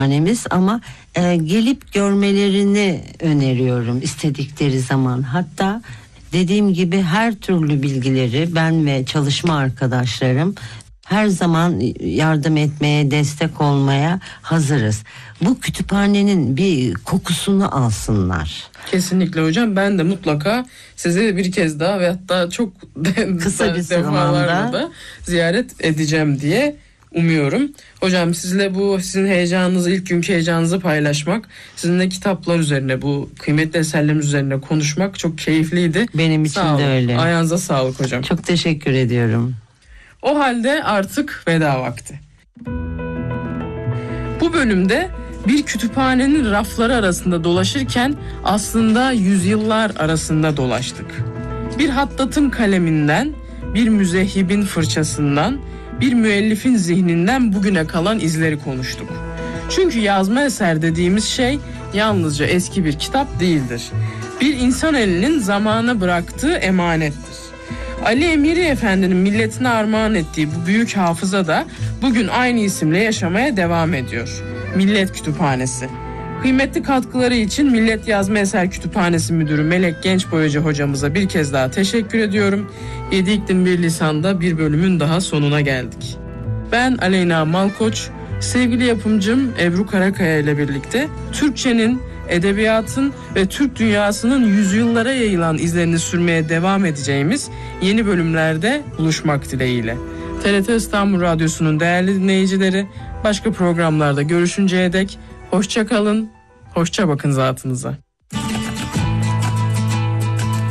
kütüphanemiz ama gelip görmelerini öneriyorum istedikleri zaman. Hatta dediğim gibi her türlü bilgileri ben ve çalışma arkadaşlarım her zaman yardım etmeye, destek olmaya hazırız. Bu kütüphanenin bir kokusunu alsınlar. Kesinlikle hocam, ben de mutlaka sizi bir kez daha ve hatta çok kısa bir defalarla da ziyaret edeceğim diye umuyorum. Hocam sizin heyecanınızı, ilk günkü heyecanınızı paylaşmak, sizinle kitaplar üzerine, bu kıymetli eserlerimiz üzerine konuşmak çok keyifliydi. Benim için de öyle. Ayağınıza sağlık hocam. Çok teşekkür ediyorum. O halde artık veda vakti. Bu bölümde bir kütüphanenin rafları arasında dolaşırken aslında yüzyıllar arasında dolaştık. Bir hattatın kaleminden, bir müzehibin fırçasından, bir müellifin zihninden bugüne kalan izleri konuştuk. Çünkü yazma eser dediğimiz şey yalnızca eski bir kitap değildir. Bir insan elinin zamana bıraktığı emanettir. Ali Emiri Efendi'nin milletine armağan ettiği bu büyük hafıza da bugün aynı isimle yaşamaya devam ediyor. Millet Kütüphanesi. Kıymetli katkıları için Millet Yazma Eser Kütüphanesi Müdürü Melek Gençboyacı hocamıza bir kez daha teşekkür ediyorum. 7 İklim Bir Lisan'da bir bölümün daha sonuna geldik. Ben Aleyna Malkoç, sevgili yapımcım Ebru Karakaya ile birlikte Türkçenin, edebiyatın ve Türk dünyasının yüzyıllara yayılan izlerini sürmeye devam edeceğimiz yeni bölümlerde buluşmak dileğiyle. TRT İstanbul Radyosu'nun değerli dinleyicileri, başka programlarda görüşünceye dek hoşça kalın, hoşça bakın zatınıza.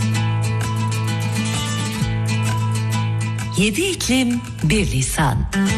7 iklim bir lisan.